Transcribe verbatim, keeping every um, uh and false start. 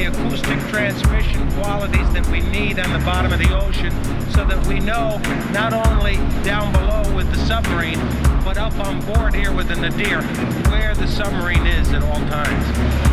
acoustic transmission qualities that we need on the bottom of the ocean so that we know not only down below with the submarine, but up on board here with the Nadir, where the submarine is at all times.